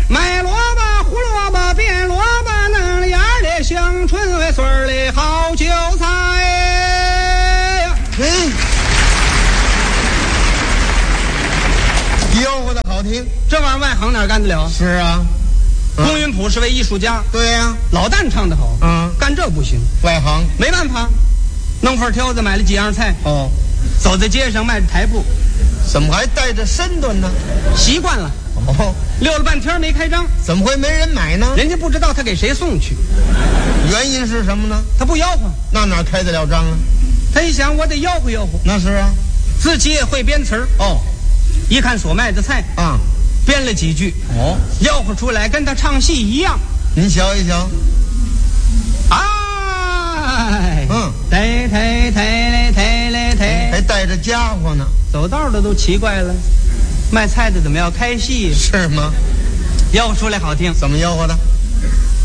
卖萝卜、胡萝卜、变萝卜，嫩芽的香椿味，穗儿的好韭菜呀。 吆喝的好听。 这玩意儿外行哪干得了？ 是啊， 龚云普是位艺术家， 对呀、 老旦唱得好，干这不行， 外行。 没办法，弄块条子买了几样菜， 哦， 走在街上迈着台步， 怎么还带着身段呢？ 习惯了， 哦， 溜了半天没开张， 怎么会没人买呢？ 人家不知道他给谁送去， 原因是什么呢？ 他不吆喝， 那哪开得了张啊？ 他一想我得吆喝吆喝， 那是啊。 自己也会编词儿， 哦， 一看所卖的菜啊， 编了几句， 哦， 吆喝出来跟他唱戏一样。 您瞧一瞧。 哎， 嗯， 嘚嘚嘚嘞嘚嘞嘚， 还带着家伙呢。 走道的都奇怪了，卖菜的怎么要开戏？ 是吗？ 吆喝出来好听， 怎么吆喝的？